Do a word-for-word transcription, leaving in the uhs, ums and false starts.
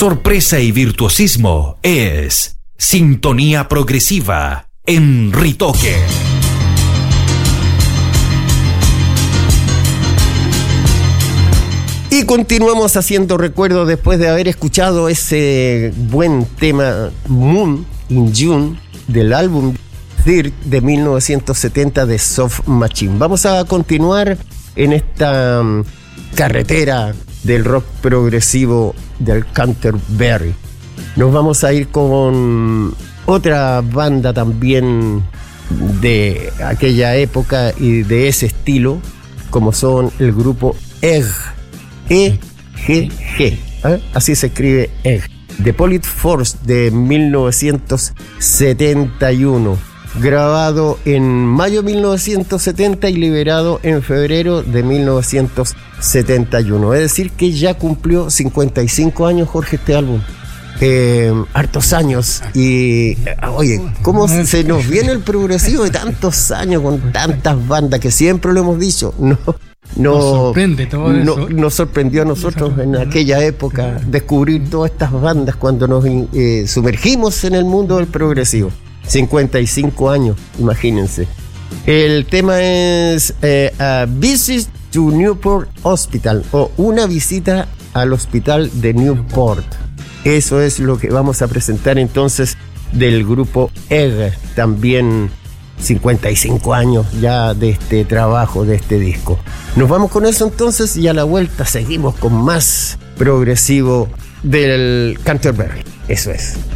sorpresa y virtuosismo es Sintonía Progresiva en Ritoque. Y continuamos haciendo recuerdo después de haber escuchado ese buen tema Moon in June del álbum Third de mil novecientos setenta de Soft Machine. Vamos a continuar en esta um, carretera del rock progresivo del Canterbury. Nos vamos a ir con otra banda también de aquella época y de ese estilo, como son el grupo Egg. E G G, ¿eh? Así se escribe Egg. The Police Force de mil novecientos setenta y uno, grabado en mayo de mil novecientos setenta y liberado en febrero de mil novecientos setenta y uno. Es decir, que ya cumplió cincuenta y cinco años, Jorge, este álbum. Eh, hartos años. Y oye, cómo se nos viene el progresivo de tantos años con tantas bandas, que siempre lo hemos dicho. No, no, nos sorprende todo no, eso. Nos sorprendió a nosotros en aquella época descubrir todas estas bandas cuando nos eh, sumergimos en el mundo del progresivo. cincuenta y cinco años, imagínense. El tema es eh, A Visit to Newport Hospital, o Una visita al hospital de Newport. Eso es lo que vamos a presentar entonces del grupo Egg, también cincuenta y cinco años ya de este trabajo, de este disco. Nos vamos con eso entonces, y a la vuelta seguimos con más progresivo del Canterbury. Eso es.